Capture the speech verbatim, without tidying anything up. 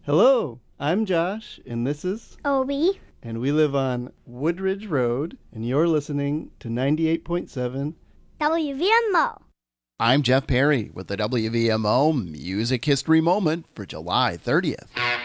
Hello, I'm Josh, and this is Obi. And we live on Woodridge Road, and you're listening to ninety-eight point seven W V M O. I'm Jeff Perry with the W V M O Music History Moment for July thirtieth.